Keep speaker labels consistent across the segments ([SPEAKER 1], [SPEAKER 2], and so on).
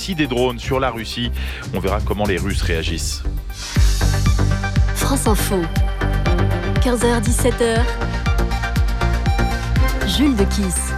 [SPEAKER 1] aussi des drones sur la Russie. On verra comment les Russes réagissent.
[SPEAKER 2] France Info, 15h-17h, Jules de Kiss.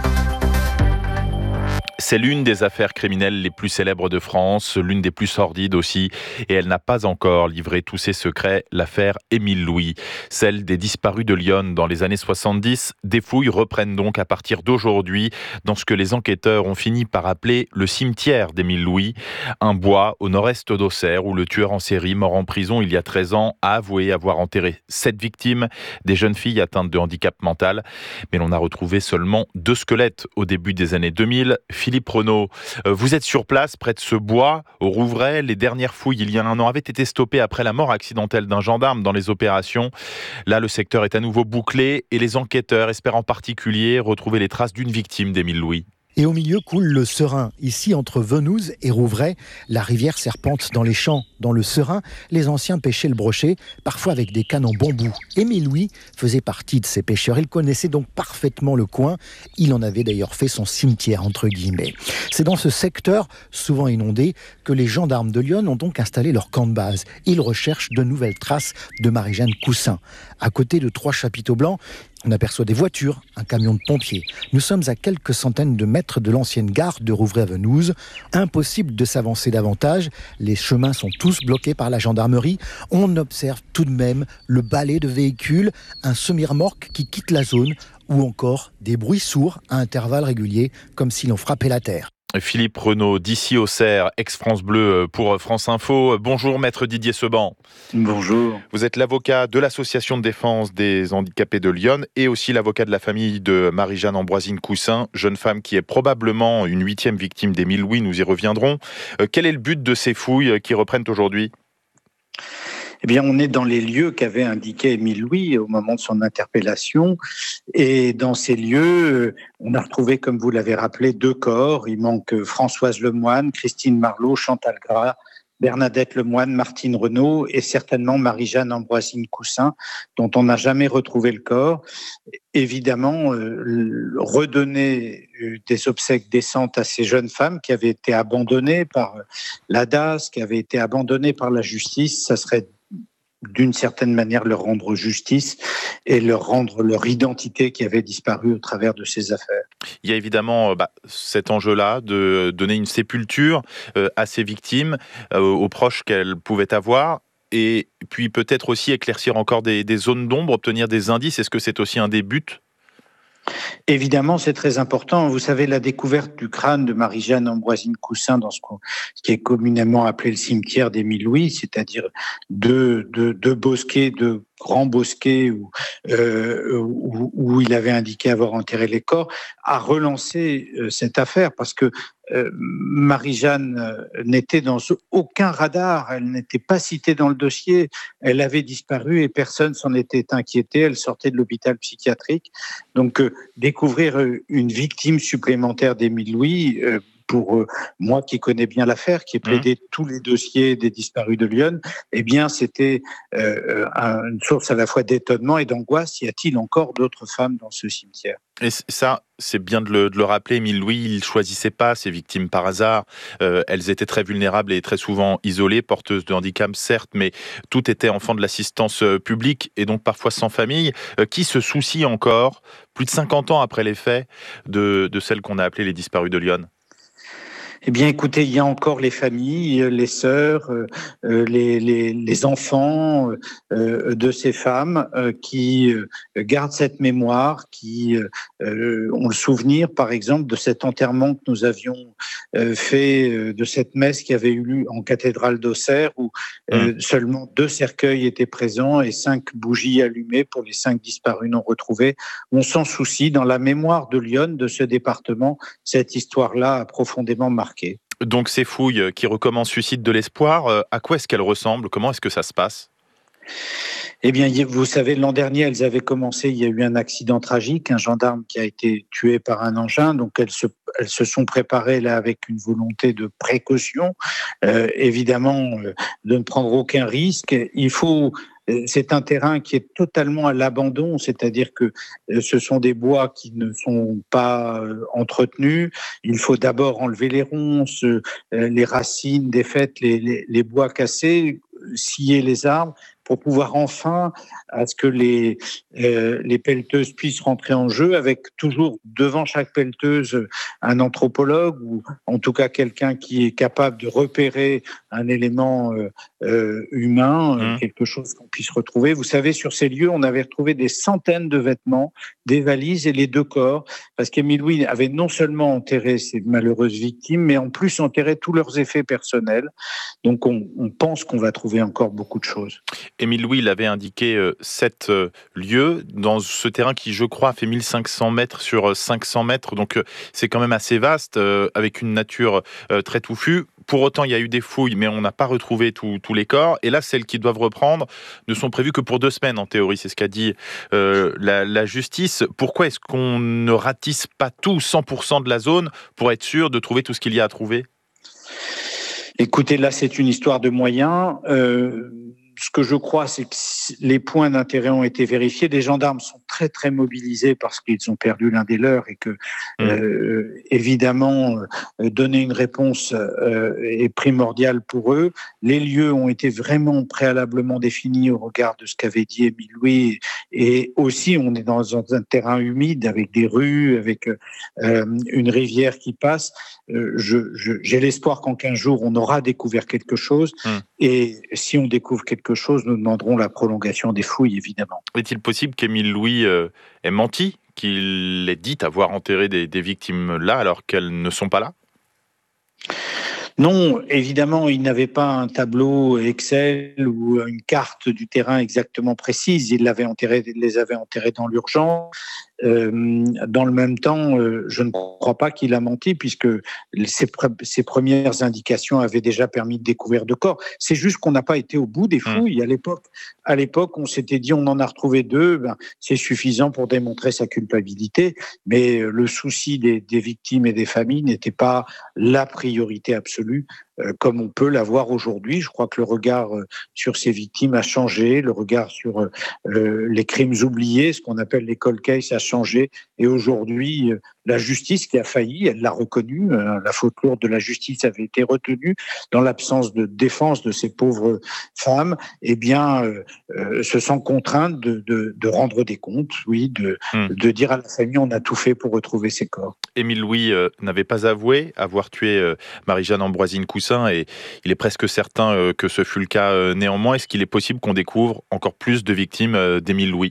[SPEAKER 1] C'est l'une des affaires criminelles les plus célèbres de France, l'une des plus sordides aussi, et elle n'a pas encore livré tous ses secrets, l'affaire Émile Louis. Celle des disparus de Lyon dans les années 70, des fouilles reprennent donc à partir d'aujourd'hui dans ce que les enquêteurs ont fini par appeler le cimetière d'Émile Louis, un bois au nord-est d'Auxerre où le tueur en série, mort en prison il y a 13 ans, a avoué avoir enterré 7 victimes, des jeunes filles atteintes de handicap mental. Mais l'on a retrouvé seulement 2 squelettes au début des années 2000. Philippe Renaud, vous êtes sur place, près de ce bois, au Rouvray. Les dernières fouilles, il y a un an, avaient été stoppées après la mort accidentelle d'un gendarme dans les opérations. Là, le secteur est à nouveau bouclé et les enquêteurs espèrent en particulier retrouver les traces d'une victime d'Émile Louis.
[SPEAKER 3] Et au milieu coule le Serein. Ici, entre Venouze et Rouvray, la rivière serpente dans les champs. Dans le Serein, les anciens pêchaient le brochet, parfois avec des cannes en bambou. Émile Louis faisait partie de ces pêcheurs. Il connaissait donc parfaitement le coin. Il en avait d'ailleurs fait son cimetière, entre guillemets. C'est dans ce secteur, souvent inondé, que les gendarmes de Lyon ont donc installé leur camp de base. Ils recherchent de nouvelles traces de Marie-Jeanne Coussin. À côté de 3 chapiteaux blancs, on aperçoit des voitures, un camion de pompiers. Nous sommes à quelques centaines de mètres de l'ancienne gare de Rouvray-Venouze. Impossible de s'avancer davantage. Les chemins sont tous bloqués par la gendarmerie. On observe tout de même le balai de véhicules, un semi-remorque qui quitte la zone ou encore des bruits sourds à intervalles réguliers, comme si l'on frappait la terre.
[SPEAKER 1] Philippe Renaud, d'ici Auxerre, ex-France Bleu pour France Info. Bonjour maître Didier Seban.
[SPEAKER 4] Bonjour.
[SPEAKER 1] Vous êtes l'avocat de l'association de défense des handicapés de Lyon et aussi l'avocat de la famille de Marie-Jeanne Ambroisine Coussin, jeune femme qui est probablement une 8e victime d'Émile Louis, nous y reviendrons. Quel est le but de ces fouilles qui reprennent aujourd'hui ?
[SPEAKER 4] Eh bien, on est dans les lieux qu'avait indiqué Émile Louis au moment de son interpellation. Et dans ces lieux, on a retrouvé, comme vous l'avez rappelé, 2 corps. Il manque Françoise Lemoine, Christine Marlot, Chantal Gras, Bernadette Lemoine, Martine Renaud et certainement Marie-Jeanne Ambroisine Coussin, dont on n'a jamais retrouvé le corps. Évidemment, redonner des obsèques décentes à ces jeunes femmes qui avaient été abandonnées par la DAS, qui avaient été abandonnées par la justice, ça serait d'une certaine manière leur rendre justice et leur rendre leur identité qui avait disparu au travers de ces affaires.
[SPEAKER 1] Il y a évidemment cet enjeu-là de donner une sépulture à ces victimes, aux proches qu'elles pouvaient avoir, et puis peut-être aussi éclaircir encore des zones d'ombre, obtenir des indices. Est-ce que c'est aussi un des buts ?
[SPEAKER 4] Évidemment, c'est très important. Vous savez, la découverte du crâne de Marie-Jeanne Ambroisine Coussin dans ce qui est communément appelé le cimetière d'Émile Louis, c'est-à-dire deux bosquets, 2 grands bosquets où il avait indiqué avoir enterré les corps, a relancé cette affaire parce que Marie-Jeanne n'était dans aucun radar, elle n'était pas citée dans le dossier, elle avait disparu et personne s'en était inquiété, elle sortait de l'hôpital psychiatrique. Donc découvrir une victime supplémentaire d'Émile Louis, pour moi qui connais bien l'affaire, qui ai plaidé tous les dossiers des disparus de Lyon, eh bien c'était une source à la fois d'étonnement et d'angoisse. Y a-t-il encore d'autres femmes dans ce cimetière ?
[SPEAKER 1] Et ça, c'est bien de le rappeler, Émile Louis, il ne choisissait pas ses victimes par hasard. Elles étaient très vulnérables et très souvent isolées, porteuses de handicap, certes, mais toutes étaient enfants de l'assistance publique et donc parfois sans famille. Qui se soucie encore, plus de 50 ans après les faits, de celles qu'on a appelées les disparus de Lyon ?
[SPEAKER 4] Eh bien, écoutez, il y a encore les familles, les sœurs, les enfants de ces femmes qui gardent cette mémoire, qui ont le souvenir, par exemple, de cet enterrement que nous avions fait, de cette messe qui avait eu lieu en cathédrale d'Auxerre, où seulement 2 cercueils étaient présents et 5 bougies allumées pour les 5 disparus non retrouvés. On s'en soucie. Dans la mémoire de Lyon, de ce département, cette histoire-là a profondément marqué.
[SPEAKER 1] Donc ces fouilles qui recommencent suscitent de l'espoir. À quoi est-ce qu'elles ressemblent ? Comment est-ce que ça se passe ?
[SPEAKER 4] Eh bien, vous savez, l'an dernier, elles avaient commencé, il y a eu un accident tragique, un gendarme qui a été tué par un engin, donc elles se sont préparées là avec une volonté de précaution, évidemment, de ne prendre aucun risque. Il faut C'est un terrain qui est totalement à l'abandon, c'est-à-dire que ce sont des bois qui ne sont pas entretenus. Il faut d'abord enlever les ronces, les racines défaites, les bois cassés, scier les arbres pour pouvoir enfin à ce que les pelleteuses puissent rentrer en jeu, avec toujours devant chaque pelleteuse un anthropologue ou en tout cas quelqu'un qui est capable de repérer un élément humain, quelque chose qu'on puisse retrouver. Vous savez, sur ces lieux, on avait retrouvé des centaines de vêtements, des valises et les 2 corps, parce qu'Émile Louis avait non seulement enterré ces malheureuses victimes, mais en plus enterré tous leurs effets personnels. Donc on pense qu'on va trouver encore beaucoup de choses.
[SPEAKER 1] Émile Louis, il avait indiqué 7 lieux dans ce terrain qui, je crois, fait 1500 mètres sur 500 mètres. Donc, c'est quand même assez vaste, avec une nature très touffue. Pour autant, il y a eu des fouilles, mais on n'a pas retrouvé tous les corps. Et là, celles qui doivent reprendre ne sont prévues que pour 2 semaines, en théorie. C'est ce qu'a dit la justice. Pourquoi est-ce qu'on ne ratisse pas tout, 100% de la zone, pour être sûr de trouver tout ce qu'il y a à trouver ?
[SPEAKER 4] Écoutez, là, c'est une histoire de moyens. Ce que je crois, c'est que les points d'intérêt ont été vérifiés. Les gendarmes sont très, très mobilisés parce qu'ils ont perdu l'un des leurs et que, évidemment, donner une réponse est primordial pour eux. Les lieux ont été vraiment préalablement définis au regard de ce qu'avait dit Émile Louis. Et aussi, on est dans un terrain humide avec des rues, avec une rivière qui passe. J'ai l'espoir qu'en 15 jours, on aura découvert quelque chose. Et si on découvre quelque chose, nous demanderons la prolongation des fouilles, évidemment.
[SPEAKER 1] Est-il possible qu'Émile Louis ait menti, qu'il ait dit avoir enterré des victimes là alors qu'elles ne sont pas là ?
[SPEAKER 4] Non, évidemment, il n'avait pas un tableau Excel ou une carte du terrain exactement précise. Il les avait enterrés dans l'urgence. Dans le même temps, je ne crois pas qu'il a menti puisque ses premières indications avaient déjà permis de découvrir 2 corps. C'est juste qu'on n'a pas été au bout des fouilles. À l'époque, on s'était dit on en a retrouvé 2, c'est suffisant pour démontrer sa culpabilité. Mais le souci des victimes et des familles n'était pas la priorité absolue, comme on peut l'avoir aujourd'hui. Je crois que le regard sur ces victimes a changé, le regard sur les crimes oubliés, ce qu'on appelle les cold cases, a changé. Et aujourd'hui, la justice qui a failli, elle l'a reconnu, la faute lourde de la justice avait été retenue dans l'absence de défense de ces pauvres femmes, se sent contrainte de rendre des comptes, de dire à la famille on a tout fait pour retrouver ces corps.
[SPEAKER 1] Émile Louis n'avait pas avoué avoir tué Marie-Jeanne Ambroisine Coussin et il est presque certain que ce fut le cas néanmoins. Est-ce qu'il est possible qu'on découvre encore plus de victimes d'Émile Louis ?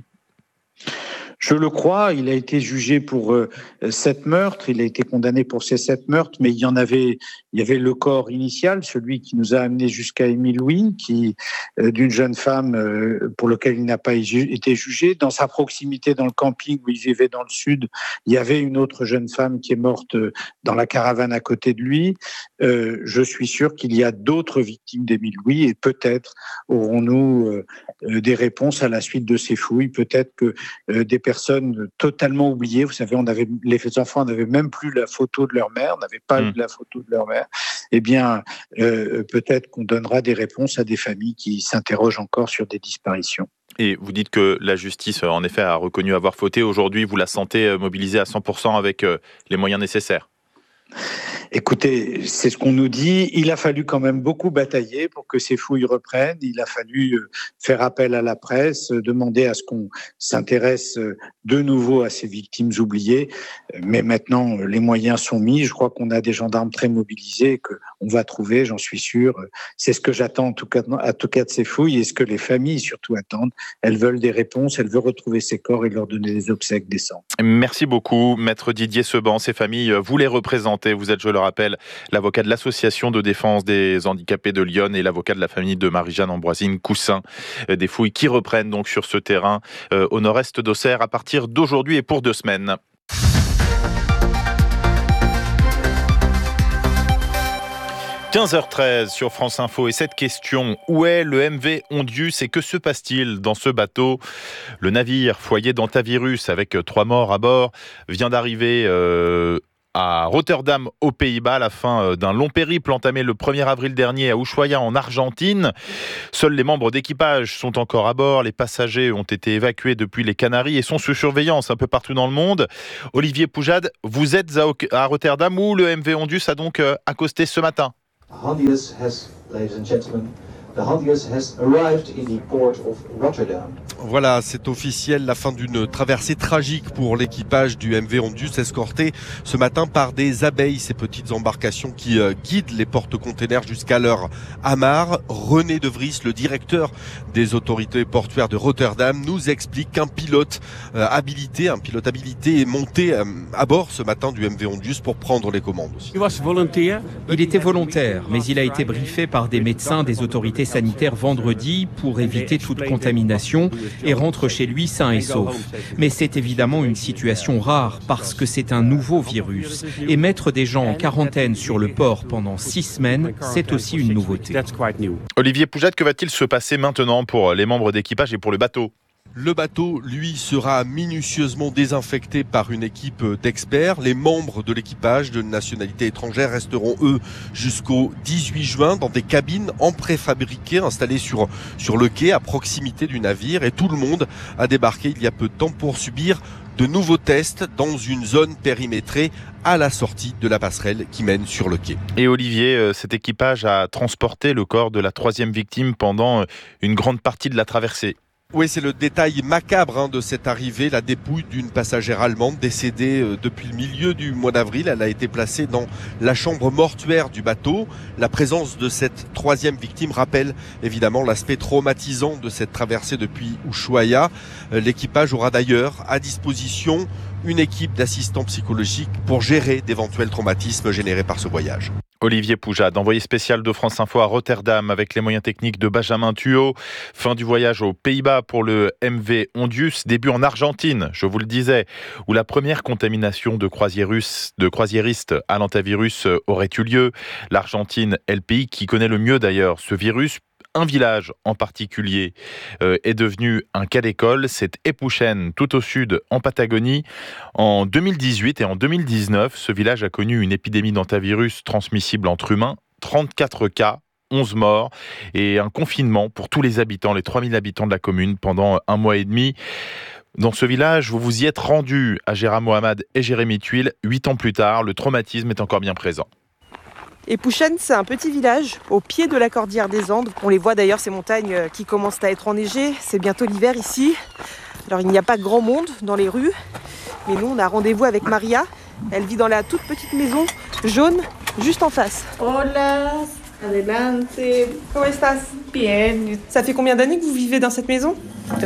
[SPEAKER 4] Je le crois, il a été jugé pour 7 meurtres, il a été condamné pour ces 7 meurtres, mais il y avait le corps initial, celui qui nous a amenés jusqu'à Émile Louis, d'une jeune femme pour lequel il n'a pas été jugé. Dans sa proximité, dans le camping où il vivait dans le sud, il y avait une autre jeune femme qui est morte dans la caravane à côté de lui. Je suis sûr qu'il y a d'autres victimes d'Émile Louis et peut-être aurons-nous des réponses à la suite de ces fouilles. Peut-être que des personnes totalement oubliées, vous savez, les enfants n'avaient même plus la photo de leur mère, n'avaient pas eu la photo de leur mère. Eh bien, peut-être qu'on donnera des réponses à des familles qui s'interrogent encore sur des disparitions.
[SPEAKER 1] Et vous dites que la justice, en effet, a reconnu avoir fauté. Aujourd'hui, vous la sentez mobilisée à 100% avec les moyens nécessaires ?
[SPEAKER 4] Écoutez, c'est ce qu'on nous dit. Il a fallu quand même beaucoup batailler pour que ces fouilles reprennent. Il a fallu faire appel à la presse, demander à ce qu'on s'intéresse de nouveau à ces victimes oubliées. Mais maintenant, les moyens sont mis. Je crois qu'on a des gendarmes très mobilisés, qu'on va trouver, j'en suis sûr. C'est ce que j'attends en tout cas de ces fouilles et ce que les familles surtout attendent. Elles veulent des réponses, elles veulent retrouver ces corps et leur donner des obsèques décentes.
[SPEAKER 1] Merci beaucoup, Maître Didier Seban. Ces familles, vous les représentez. Vous êtes, je le rappelle, l'avocat de l'Association de défense des handicapés de Lyon et l'avocat de la famille de Marie-Jeanne Ambroisine Coussin. Des fouilles qui reprennent donc sur ce terrain au nord-est d'Auxerre à partir d'aujourd'hui et pour 2 semaines. 15h13 sur France Info et cette question, où est le MV Ondius et que se passe-t-il dans ce bateau ? Le navire foyer d'Antavirus avec 3 morts à bord vient d'arriver à Rotterdam, aux Pays-Bas, à la fin d'un long périple entamé le 1er avril dernier à Ushuaia, en Argentine. Seuls les membres d'équipage sont encore à bord. Les passagers ont été évacués depuis les Canaries et sont sous surveillance un peu partout dans le monde. Olivier Poujade, vous êtes à Rotterdam où le MV Ondius a donc accosté ce matin.
[SPEAKER 2] Hondius has, ladies and gentlemen, the Hondius has arrived in the port of Rotterdam.
[SPEAKER 5] Voilà, c'est officiel, la fin d'une traversée tragique pour l'équipage du MV Ondius, escorté ce matin par des abeilles, ces petites embarcations qui guident les porte-containers jusqu'à leur amarre. René De Vries, le directeur des autorités portuaires de Rotterdam, nous explique qu'un pilote habilité est monté à bord ce matin du MV Ondius pour prendre les commandes aussi.
[SPEAKER 6] Il était volontaire, mais il a été briefé par des médecins des autorités sanitaires vendredi pour éviter toute contamination et rentre chez lui sain et sauf. Mais c'est évidemment une situation rare parce que c'est un nouveau virus. Et mettre des gens en quarantaine sur le port pendant 6 semaines, c'est aussi une nouveauté.
[SPEAKER 1] Olivier Poujade, que va-t-il se passer maintenant pour les membres d'équipage et pour le bateau ?
[SPEAKER 5] Le bateau, lui, sera minutieusement désinfecté par une équipe d'experts. Les membres de l'équipage de nationalité étrangère resteront, eux, jusqu'au 18 juin dans des cabines en préfabriqué installées sur le quai à proximité du navire. Et tout le monde a débarqué il y a peu de temps pour subir de nouveaux tests dans une zone périmétrée à la sortie de la passerelle qui mène sur le quai.
[SPEAKER 1] Et Olivier, cet équipage a transporté le corps de la 3e victime pendant une grande partie de la traversée.
[SPEAKER 5] Oui, c'est le détail macabre de cette arrivée, la dépouille d'une passagère allemande décédée depuis le milieu du mois d'avril. Elle a été placée dans la chambre mortuaire du bateau. La présence de cette 3e victime rappelle évidemment l'aspect traumatisant de cette traversée depuis Ushuaia. L'équipage aura d'ailleurs à disposition une équipe d'assistants psychologiques pour gérer d'éventuels traumatismes générés par ce voyage.
[SPEAKER 1] Olivier Poujade, envoyé spécial de France Info à Rotterdam avec les moyens techniques de Benjamin Thuot. Fin du voyage aux Pays-Bas pour le MV Ondius. Début en Argentine, je vous le disais, où la première contamination de croisiéristes à l'hantavirus aurait eu lieu. L'Argentine est le pays qui connaît le mieux d'ailleurs ce virus. Un village en particulier est devenu un cas d'école, c'est Epuchen, tout au sud en Patagonie. En 2018 et en 2019, ce village a connu une épidémie d'hantavirus transmissible entre humains, 34 cas, 11 morts et un confinement pour tous les habitants, les 3000 habitants de la commune pendant 1 mois et demi. Dans ce village, vous vous y êtes rendus à Gérard Mohamed et Jérémy Tuile. 8 ans plus tard, le traumatisme est encore bien présent.
[SPEAKER 7] Epuchen, c'est un petit village au pied de la cordillère des Andes. On les voit d'ailleurs, ces montagnes qui commencent à être enneigées. C'est bientôt l'hiver ici. Alors il n'y a pas grand monde dans les rues. Mais nous, on a rendez-vous avec Maria. Elle vit dans la toute petite maison jaune, juste en face.
[SPEAKER 8] Hola, adelante.
[SPEAKER 7] Comment estás?
[SPEAKER 8] Bien.
[SPEAKER 7] Ça fait combien d'années que vous vivez dans cette maison?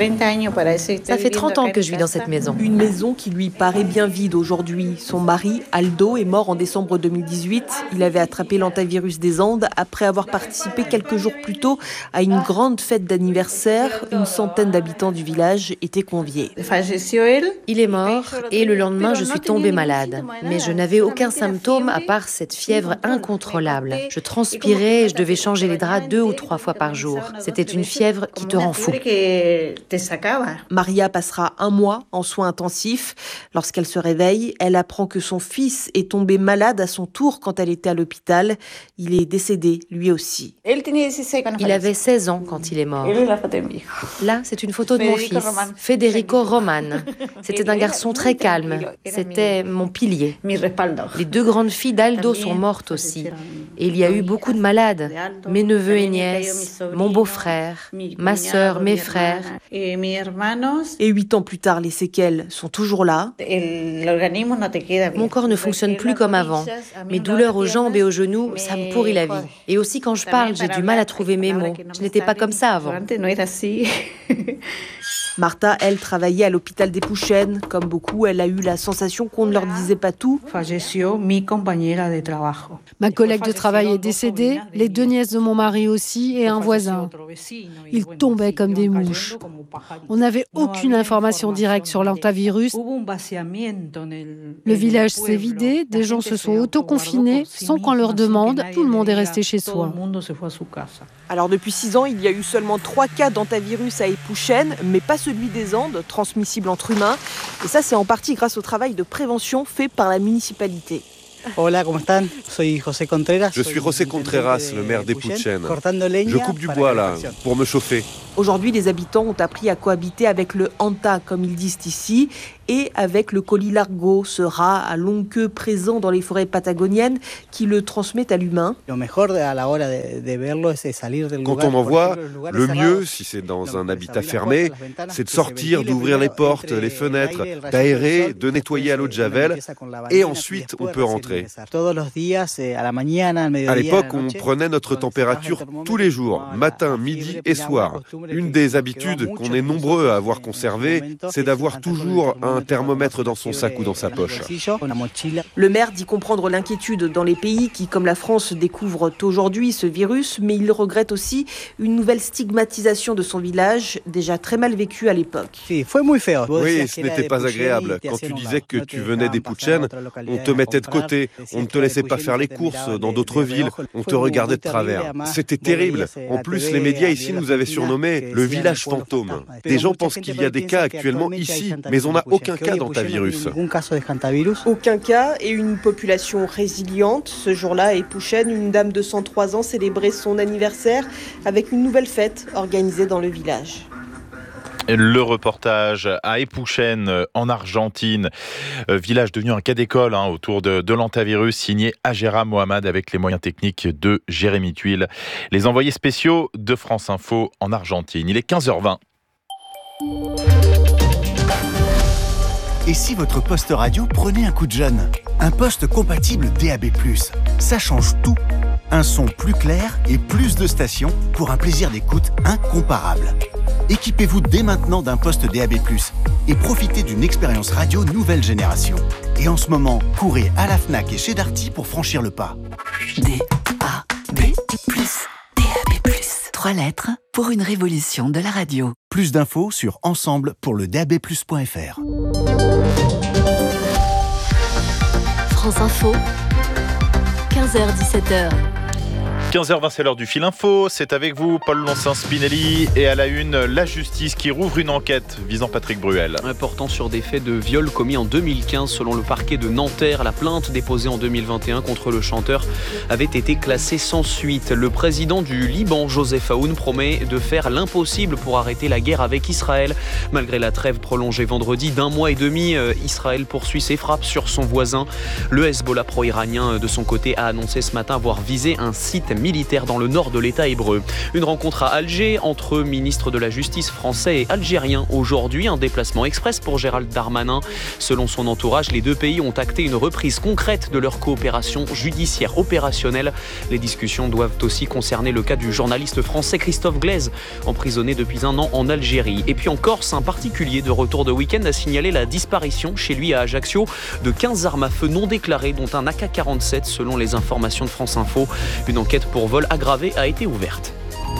[SPEAKER 9] Ça fait 30 ans que je vis dans cette maison.
[SPEAKER 7] Une maison qui lui paraît bien vide aujourd'hui. Son mari, Aldo, est mort en décembre 2018. Il avait attrapé l'hantavirus des Andes après avoir participé quelques jours plus tôt à une grande fête d'anniversaire. Une centaine d'habitants du village étaient conviés.
[SPEAKER 9] Il est mort et le lendemain, je suis tombée malade. Mais je n'avais aucun symptôme à part cette fièvre incontrôlable. Je transpirais et je devais changer les draps 2 ou 3 fois par jour. C'était une fièvre qui te rend fou.
[SPEAKER 7] Maria passera 1 mois en soins intensifs. Lorsqu'elle se réveille, elle apprend que son fils est tombé malade à son tour quand elle était à l'hôpital. Il est décédé, lui aussi.
[SPEAKER 9] Il avait 16 ans quand il est mort. Là, c'est une photo de mon fils, Federico Roman. C'était un garçon très calme. C'était mon pilier. Les 2 grandes filles d'Aldo sont mortes aussi. Et il y a eu beaucoup de malades. Mes neveux et nièces, mon beau-frère, ma sœur, mes frères.
[SPEAKER 7] Et 8 ans plus tard, les séquelles sont toujours là.
[SPEAKER 9] Mon corps ne fonctionne plus comme avant. Mes douleurs aux jambes et aux genoux, ça me pourrit la vie. Et aussi quand je parle, j'ai du mal à trouver mes mots. Je n'étais pas comme ça avant.
[SPEAKER 7] Martha, elle, travaillait à l'hôpital d'Epuchen. Comme beaucoup, elle a eu la sensation qu'on ne leur disait pas tout.
[SPEAKER 10] Ma collègue de travail est décédée, les 2 nièces de mon mari aussi et un voisin. Ils tombaient comme des mouches. On n'avait aucune information directe sur l'hantavirus. Le village s'est vidé, des gens se sont autoconfinés sans qu'on leur demande. Tout le monde est resté chez soi.
[SPEAKER 7] Alors depuis 6 ans, il y a eu seulement 3 cas d'hantavirus à Epuchen, mais pas celui des Andes, transmissible entre humains. Et ça, c'est en partie grâce au travail de prévention fait par la municipalité.
[SPEAKER 5] Je suis José Contreras, le maire d'Epuchen. Je coupe du bois là, pour me chauffer.
[SPEAKER 7] Aujourd'hui, les habitants ont appris à cohabiter avec le hanta, comme ils disent ici, et avec le colilargo, ce rat à longue queue présent dans les forêts patagoniennes qui le transmet à l'humain.
[SPEAKER 5] Quand on en voit, le mieux, si c'est dans un habitat fermé, c'est de sortir, d'ouvrir les portes, les fenêtres, d'aérer, de nettoyer à l'eau de javel, et ensuite on peut rentrer. À l'époque, on prenait notre température tous les jours, matin, midi et soir. Une des habitudes qu'on est nombreux à avoir conservées, c'est d'avoir toujours un thermomètre dans son sac ou dans sa poche.
[SPEAKER 7] Le maire dit comprendre l'inquiétude dans les pays qui, comme la France, découvrent aujourd'hui ce virus, mais il regrette aussi une nouvelle stigmatisation de son village, déjà très mal vécu à l'époque.
[SPEAKER 5] Oui, ce n'était pas agréable. Quand tu disais que tu venais d'Epuchen, on te mettait de côté, on ne te laissait pas faire les courses dans d'autres villes, on te regardait de travers. C'était terrible. En plus, les médias ici nous avaient surnommé le village fantôme. Des gens pensent qu'il y a des cas actuellement ici, mais on n'a aucun cas d'hantavirus.
[SPEAKER 7] Aucun cas et une population résiliente. Ce jour-là, à Epuchen, une dame de 103 ans célébrait son anniversaire avec une nouvelle fête organisée dans le village.
[SPEAKER 1] Le reportage à Epuchen, en Argentine, village devenu un cas d'école autour de l'hantavirus, signé Agera Mohamed avec les moyens techniques de Jérémy Tuile. Les envoyés spéciaux de France Info en Argentine. Il est 15h20.
[SPEAKER 11] Et si votre poste radio prenait un coup de jeune ? Un poste compatible DAB+. Ça change tout. Un son plus clair et plus de stations pour un plaisir d'écoute incomparable. Équipez-vous dès maintenant d'un poste DAB+, et profitez d'une expérience radio nouvelle génération. Et en ce moment, courez à la Fnac et chez Darty pour franchir le pas.
[SPEAKER 12] DAB+. DAB+. 3 lettres pour une révolution de la radio.
[SPEAKER 11] Plus d'infos sur ensemble pour le dabplus.fr.
[SPEAKER 12] France Info, 15h-17h.
[SPEAKER 1] 15h20, c'est l'heure du fil info. C'est avec vous, Paul Loncin-Spinelli. Et à la une, la justice qui rouvre une enquête visant Patrick Bruel.
[SPEAKER 13] Portant sur des faits de viol commis en 2015 selon le parquet de Nanterre. La plainte déposée en 2021 contre le chanteur avait été classée sans suite. Le président du Liban, Joseph Aoun, promet de faire l'impossible pour arrêter la guerre avec Israël. Malgré la trêve prolongée vendredi d'1 mois et demi, Israël poursuit ses frappes sur son voisin. Le Hezbollah pro-iranien, de son côté, a annoncé ce matin avoir visé un site militaire dans le nord de l'État hébreu. Une rencontre à Alger entre ministres de la Justice français et algériens aujourd'hui. Un déplacement express pour Gérald Darmanin. Selon son entourage, les deux pays ont acté une reprise concrète de leur coopération judiciaire opérationnelle. Les discussions doivent aussi concerner le cas du journaliste français Christophe Glaise, emprisonné depuis 1 an en Algérie. Et puis en Corse, un particulier de retour de week-end a signalé la disparition chez lui à Ajaccio de 15 armes à feu non déclarées, dont un AK-47 selon les informations de France Info. Une enquête pour vol aggravé a été ouverte.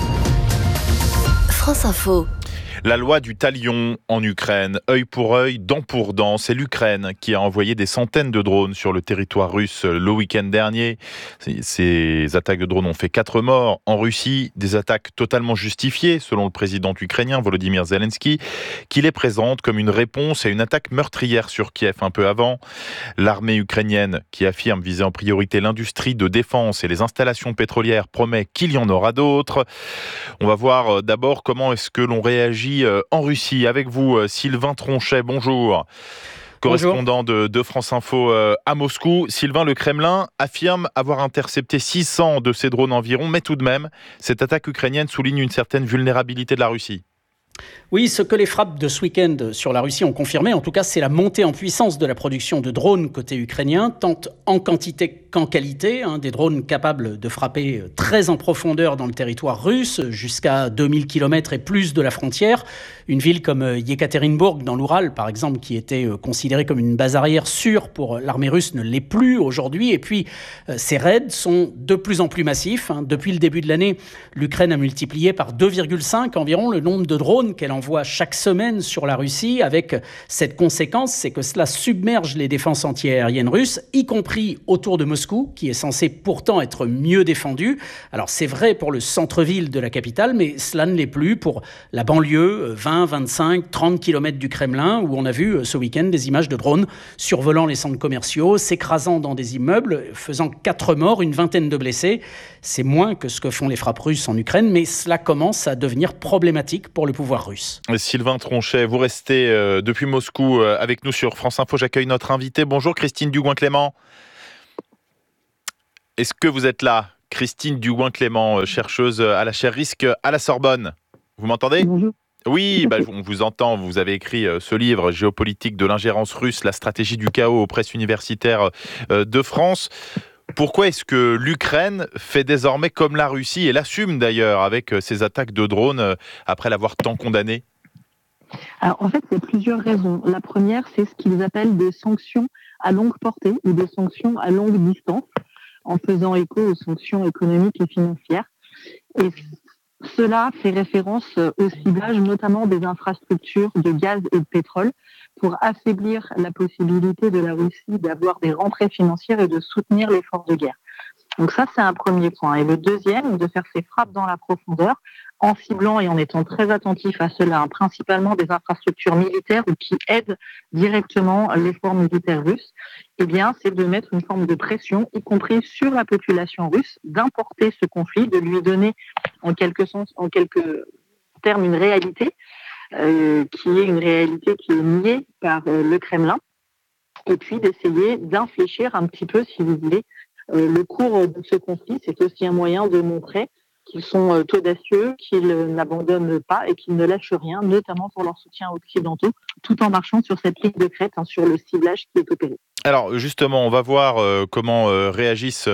[SPEAKER 12] France Info.
[SPEAKER 1] La loi du talion en Ukraine, œil pour œil, dent pour dent, c'est l'Ukraine qui a envoyé des centaines de drones sur le territoire russe le week-end dernier. Ces attaques de drones ont fait 4 morts en Russie, des attaques totalement justifiées selon le président ukrainien Volodymyr Zelensky, qui les présente comme une réponse à une attaque meurtrière sur Kiev un peu avant. L'armée ukrainienne, qui affirme viser en priorité l'industrie de défense et les installations pétrolières, promet qu'il y en aura d'autres. On va voir d'abord comment est-ce que l'on réagit en Russie. Avec vous, Sylvain Tronchet, bonjour. Correspondant de France Info à Moscou. Sylvain, le Kremlin affirme avoir intercepté 600 de ces drones environ, mais tout de même, cette attaque ukrainienne souligne une certaine vulnérabilité de la Russie.
[SPEAKER 14] Oui, ce que les frappes de ce week-end sur la Russie ont confirmé, en tout cas, c'est la montée en puissance de la production de drones côté ukrainien, tant en quantité qu'en qualité. Des drones capables de frapper très en profondeur dans le territoire russe, jusqu'à 2000 km et plus de la frontière. Une ville comme Yekaterinbourg, dans l'Oural, par exemple, qui était considérée comme une base arrière sûre pour l'armée russe, ne l'est plus aujourd'hui. Et puis, ces raids sont de plus en plus massifs. Depuis le début de l'année, l'Ukraine a multiplié par 2,5 environ le nombre de drones drones qu'elle envoie chaque semaine sur la Russie, avec cette conséquence, c'est que cela submerge les défenses antiaériennes russes, y compris autour de Moscou, qui est censé pourtant être mieux défendu. Alors c'est vrai pour le centre-ville de la capitale, mais cela ne l'est plus pour la banlieue, 20, 25, 30 km du Kremlin, où on a vu ce week-end des images de drones survolant les centres commerciaux, s'écrasant dans des immeubles, faisant 4 morts, une vingtaine de blessés. C'est moins que ce que font les frappes russes en Ukraine, mais cela commence à devenir problématique pour le pouvoir russe.
[SPEAKER 1] Sylvain Tronchet, vous restez depuis Moscou avec nous sur France Info. J'accueille notre invitée. Bonjour Christine Dugouin-Clément. Est-ce que vous êtes là, Christine Dugouin-Clément, chercheuse à la chaire Risque à la Sorbonne? Vous m'entendez?
[SPEAKER 15] Bonjour.
[SPEAKER 1] Oui, on vous entend. Vous avez écrit ce livre, Géopolitique de l'ingérence russe, la stratégie du chaos aux presses universitaires de France. Pourquoi est-ce que l'Ukraine fait désormais comme la Russie, et l'assume d'ailleurs avec ses attaques de drones après l'avoir tant condamnée?
[SPEAKER 15] Alors en fait, il y a plusieurs raisons. La première, c'est ce qu'ils appellent des sanctions à longue portée ou des sanctions à longue distance, en faisant écho aux sanctions économiques et financières. Et cela fait référence au ciblage notamment des infrastructures de gaz et de pétrole pour affaiblir la possibilité de la Russie d'avoir des rentrées financières et de soutenir l'effort de guerre. Donc ça, c'est un premier point. Et le deuxième, de faire ces frappes dans la profondeur en ciblant et en étant très attentif à cela, principalement des infrastructures militaires ou qui aident directement l'effort militaire russe, eh bien, c'est de mettre une forme de pression, y compris sur la population russe, d'importer ce conflit, de lui donner en quelque termes une réalité qui est une réalité qui est niée par le Kremlin, et puis d'essayer d'infléchir un petit peu, si vous voulez, le cours de ce conflit. C'est aussi un moyen de montrer qu'ils sont audacieux, qu'ils n'abandonnent pas et qu'ils ne lâchent rien, notamment pour leurs soutiens occidentaux, tout en marchant sur cette ligne de crête, sur le ciblage qui est opéré.
[SPEAKER 1] Alors justement, on va voir comment réagissent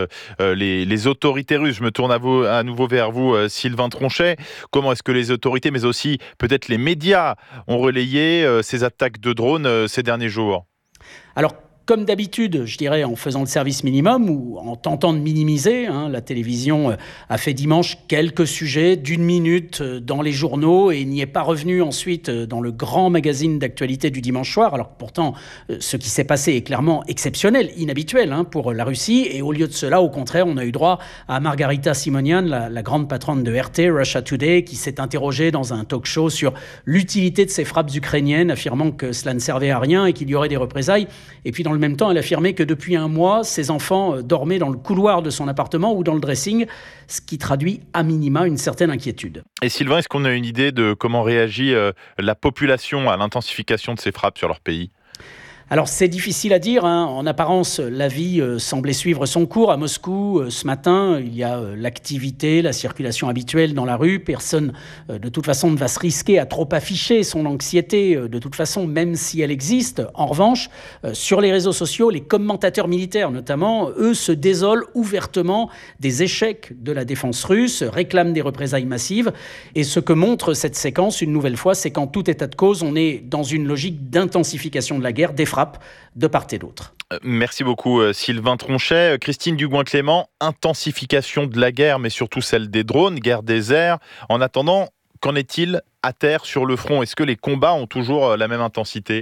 [SPEAKER 1] les autorités russes. Je me tourne à nouveau vers vous, Sylvain Tronchet. Comment est-ce que les autorités, mais aussi peut-être les médias, ont relayé ces attaques de drones ces derniers jours?
[SPEAKER 14] Alors, comme d'habitude, je dirais, en faisant le service minimum ou en tentant de minimiser. La télévision a fait dimanche quelques sujets d'1 minute dans les journaux et n'y est pas revenu ensuite dans le grand magazine d'actualité du dimanche soir. Alors pourtant, ce qui s'est passé est clairement exceptionnel, inhabituel pour la Russie. Et au lieu de cela, au contraire, on a eu droit à Margarita Simonian, la grande patronne de RT, Russia Today, qui s'est interrogée dans un talk show sur l'utilité de ces frappes ukrainiennes, affirmant que cela ne servait à rien et qu'il y aurait des représailles. Et puis dans le même temps, elle affirmait que depuis 1 mois, ses enfants dormaient dans le couloir de son appartement ou dans le dressing, ce qui traduit à minima une certaine inquiétude.
[SPEAKER 1] Et Sylvain, est-ce qu'on a une idée de comment réagit la population à l'intensification de ces frappes sur leur pays ?
[SPEAKER 14] Alors c'est difficile à dire. En apparence, la vie semblait suivre son cours. À Moscou, ce matin, il y a l'activité, la circulation habituelle dans la rue. Personne, de toute façon, ne va se risquer à trop afficher son anxiété, de toute façon, même si elle existe. En revanche, sur les réseaux sociaux, les commentateurs militaires, notamment, eux, se désolent ouvertement des échecs de la défense russe, réclament des représailles massives. Et ce que montre cette séquence, une nouvelle fois, c'est qu'en tout état de cause, on est dans une logique d'intensification de la guerre, des frappes de part et d'autre.
[SPEAKER 1] Merci beaucoup Sylvain Tronchet. Christine Dugouin-Clément, intensification de la guerre, mais surtout celle des drones, guerre des airs. En attendant, qu'en est-il à terre sur le front? Est-ce que les combats ont toujours la même intensité?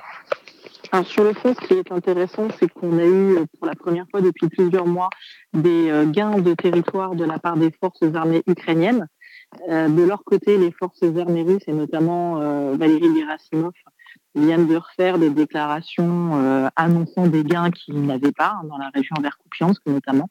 [SPEAKER 15] Alors sur le front, ce qui est intéressant, c'est qu'on a eu pour la première fois depuis plusieurs mois des gains de territoire de la part des forces armées ukrainiennes. De leur côté, les forces armées russes, et notamment Valéry Gerasimov, viennent de refaire des déclarations annonçant des gains qu'ils n'avaient pas dans la région vers Kupiansk notamment.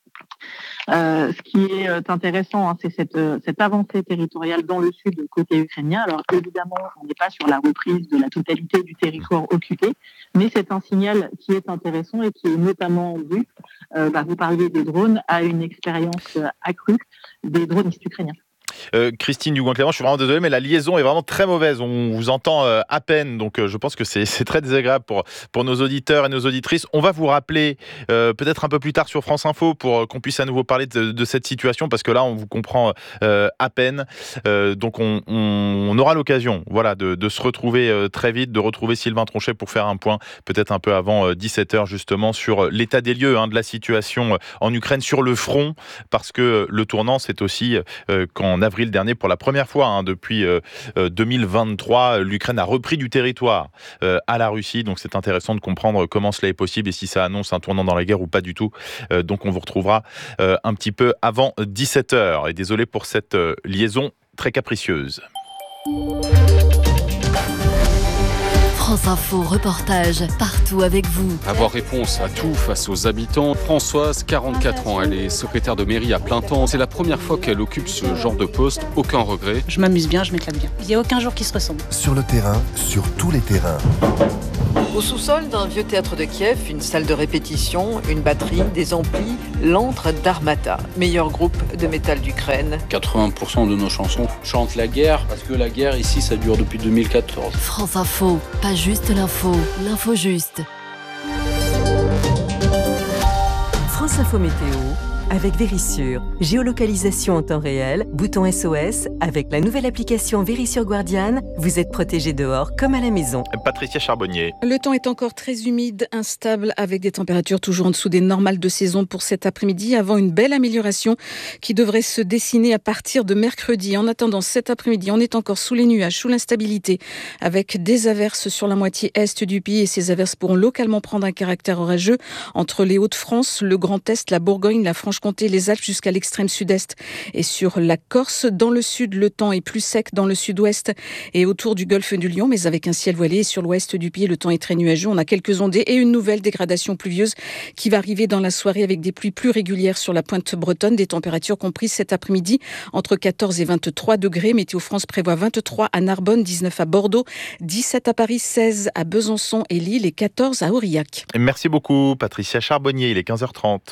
[SPEAKER 15] Ce qui est intéressant, c'est cette avancée territoriale dans le sud côté ukrainien. Alors évidemment, on n'est pas sur la reprise de la totalité du territoire occupé, mais c'est un signal qui est intéressant et qui est notamment dû, vous parliez des drones, à une expérience accrue des dronistes ukrainiens.
[SPEAKER 1] Christine Dugouin-Clément, je suis vraiment désolé, mais la liaison est vraiment très mauvaise. On vous entend à peine, donc je pense que c'est très désagréable pour nos auditeurs et nos auditrices. On va vous rappeler peut-être un peu plus tard sur France Info pour qu'on puisse à nouveau parler de cette situation, parce que là, on vous comprend à peine. Donc on aura l'occasion de se retrouver très vite, de retrouver Sylvain Tronchet pour faire un point, peut-être un peu avant 17h justement, sur l'état des lieux de la situation en Ukraine, sur le front, parce que le tournant, c'est aussi qu'en avril d'avril dernier pour la première fois depuis 2023. L'Ukraine a repris du territoire à la Russie, donc c'est intéressant de comprendre comment cela est possible et si ça annonce un tournant dans la guerre ou pas du tout. Donc on vous retrouvera un petit peu avant 17h. Et désolé pour cette liaison très capricieuse.
[SPEAKER 12] France Info, reportage partout avec vous.
[SPEAKER 16] Avoir réponse à tout face aux habitants. Françoise, 44 ans, elle est secrétaire de mairie à plein temps. C'est la première fois qu'elle occupe ce genre de poste. Aucun regret.
[SPEAKER 17] Je m'amuse bien, je m'éclate bien. Il n'y a aucun jour qui se ressemble.
[SPEAKER 18] Sur le terrain, sur tous les terrains.
[SPEAKER 19] Au sous-sol d'un vieux théâtre de Kiev, une salle de répétition, une batterie, des amplis, l'antre d'Armata, meilleur groupe de métal d'Ukraine.
[SPEAKER 20] 80% de nos chansons chantent la guerre, parce que la guerre ici, ça dure depuis 2014.
[SPEAKER 12] France Info, pas juste l'info, l'info juste.
[SPEAKER 21] France Info Météo avec Vérissure. Géolocalisation en temps réel, bouton SOS. Avec la nouvelle application Vérissure Guardian, vous êtes protégé dehors comme à la maison.
[SPEAKER 1] Patricia Charbonnier.
[SPEAKER 22] Le temps est encore très humide, instable, avec des températures toujours en dessous des normales de saison pour cet après-midi, avant une belle amélioration qui devrait se dessiner à partir de mercredi. En attendant cet après-midi, on est encore sous les nuages, sous l'instabilité, avec des averses sur la moitié est du pays, et ces averses pourront localement prendre un caractère orageux entre les Hauts-de-France, le Grand Est, la Bourgogne, la Franche-Comté, les Alpes jusqu'à l'extrême sud-est et sur la Corse. Dans le sud, le temps est plus sec dans le sud-ouest et autour du golfe du Lion, mais avec un ciel voilé. Et sur l'ouest du pays, le temps est très nuageux. On a quelques ondées et une nouvelle dégradation pluvieuse qui va arriver dans la soirée avec des pluies plus régulières sur la pointe bretonne. Des températures comprises cet après-midi entre 14 et 23 degrés. Météo France prévoit 23 à Narbonne, 19 à Bordeaux, 17 à Paris, 16 à Besançon et Lille et 14 à Aurillac.
[SPEAKER 1] Merci beaucoup Patricia Charbonnier, il est 15h30.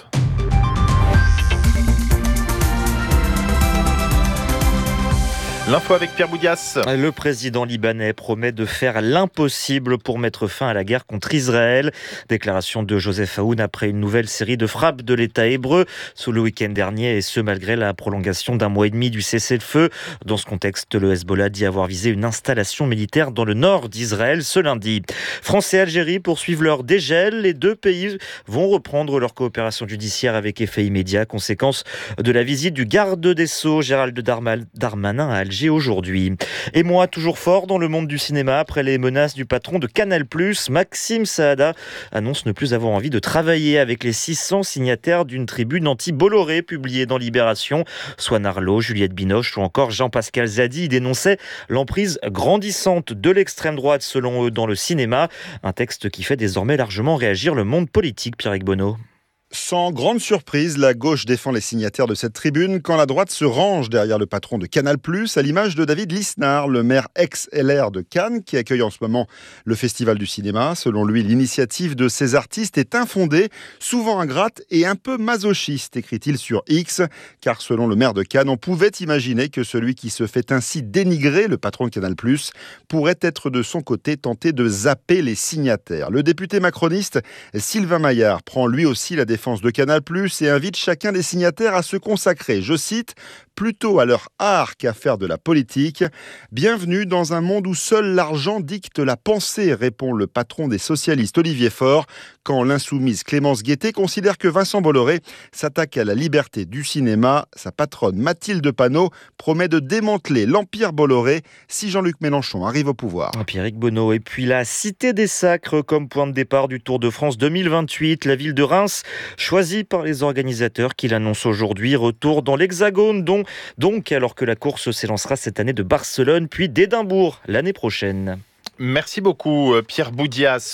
[SPEAKER 1] L'info avec Pierre Boudias.
[SPEAKER 23] Le président libanais promet de faire l'impossible pour mettre fin à la guerre contre Israël. Déclaration de Joseph Aoun après une nouvelle série de frappes de l'État hébreu sous le week-end dernier, et ce malgré la prolongation d'1 mois et demi du cessez-le-feu. Dans ce contexte, le Hezbollah dit avoir visé une installation militaire dans le nord d'Israël ce lundi. France et Algérie poursuivent leur dégel. Les deux pays vont reprendre leur coopération judiciaire avec effet immédiat, conséquence de la visite du garde des Sceaux Gérald Darmanin à Alger aujourd'hui. Et moi, toujours fort dans le monde du cinéma, après les menaces du patron de Canal+, Maxime Saada annonce ne plus avoir envie de travailler avec les 600 signataires d'une tribune anti-Bolloré publiée dans Libération. Swan Arlo, Juliette Binoche ou encore Jean-Pascal Zadi dénonçaient l'emprise grandissante de l'extrême droite selon eux dans le cinéma. Un texte qui fait désormais largement réagir le monde politique, Pierre Bonneau.
[SPEAKER 24] Sans grande surprise, la gauche défend les signataires de cette tribune quand la droite se range derrière le patron de Canal+, à l'image de David Lisnard, le maire ex-LR de Cannes, qui accueille en ce moment le Festival du cinéma. Selon lui, l'initiative de ces artistes est infondée, souvent ingrate et un peu masochiste, écrit-il sur X, car selon le maire de Cannes, on pouvait imaginer que celui qui se fait ainsi dénigrer, le patron de Canal+, pourrait être de son côté tenté de zapper les signataires. Le député macroniste Sylvain Maillard prend lui aussi la défense de Canal+ et invite chacun des signataires à se consacrer, je cite, plutôt à leur art qu'à faire de la politique. Bienvenue dans un monde où seul l'argent dicte la pensée, répond le patron des socialistes Olivier Faure, quand l'insoumise Clémence Guettet considère que Vincent Bolloré s'attaque à la liberté du cinéma. Sa patronne Mathilde Panot promet de démanteler l'empire Bolloré si Jean-Luc Mélenchon arrive au pouvoir.
[SPEAKER 23] Pierrick Bonneau. Et puis la Cité des Sacres comme point de départ du Tour de France 2028. La ville de Reims, choisie par les organisateurs qui l'annoncent aujourd'hui, retour dans l'Hexagone, donc alors que la course s'élancera cette année de Barcelone puis d'Édimbourg l'année prochaine.
[SPEAKER 1] Merci beaucoup Pierre Boudias.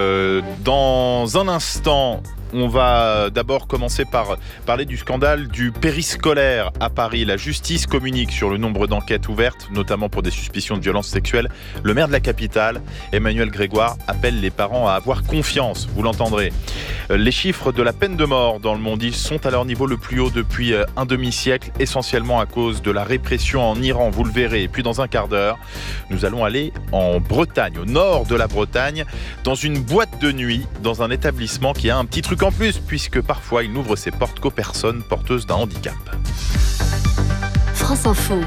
[SPEAKER 1] Dans un instant, on va d'abord commencer par parler du scandale du périscolaire à Paris. La justice communique sur le nombre d'enquêtes ouvertes, notamment pour des suspicions de violences sexuelles. Le maire de la capitale, Emmanuel Grégoire, appelle les parents à avoir confiance, vous l'entendrez. Les chiffres de la peine de mort dans le monde, ils sont à leur niveau le plus haut depuis un demi-siècle, essentiellement à cause de la répression en Iran, vous le verrez. Et puis dans un quart d'heure, nous allons aller en Bretagne, au nord de la Bretagne, dans une boîte de nuit, dans un établissement qui a un petit truc en plus, puisque parfois il n'ouvre ses portes qu'aux personnes porteuses d'un handicap.
[SPEAKER 12] France Info,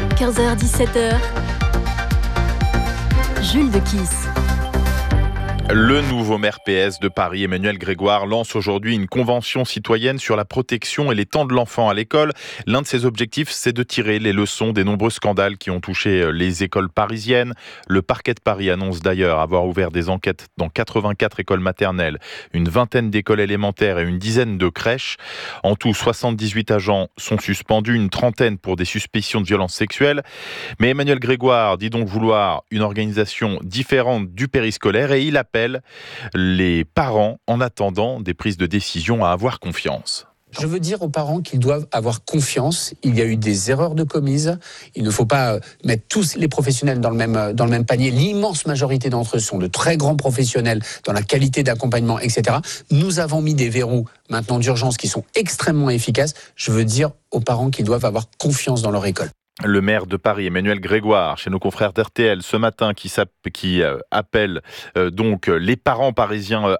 [SPEAKER 12] 15h-17h, Jules de Kiss.
[SPEAKER 1] Le nouveau maire PS de Paris, Emmanuel Grégoire, lance aujourd'hui une convention citoyenne sur la protection et les temps de l'enfant à l'école. L'un de ses objectifs, c'est de tirer les leçons des nombreux scandales qui ont touché les écoles parisiennes. Le parquet de Paris annonce d'ailleurs avoir ouvert des enquêtes dans 84 écoles maternelles, une vingtaine d'écoles élémentaires et une dizaine de crèches. En tout, 78 agents sont suspendus, une trentaine pour des suspicions de violences sexuelles. Mais Emmanuel Grégoire dit donc vouloir une organisation différente du périscolaire et il appelle les parents, en attendant des prises de décision, à avoir confiance.
[SPEAKER 2] Je veux dire aux parents qu'ils doivent avoir confiance. Il y a eu des erreurs de commises. Il ne faut pas mettre tous les professionnels dans le même panier. L'immense majorité d'entre eux sont de très grands professionnels dans la qualité d'accompagnement, etc. Nous avons mis des verrous maintenant d'urgence qui sont extrêmement efficaces. Je veux dire aux parents qu'ils doivent avoir confiance dans leur école.
[SPEAKER 1] Le maire de Paris, Emmanuel Grégoire, chez nos confrères d'RTL ce matin, qui appelle donc les parents parisiens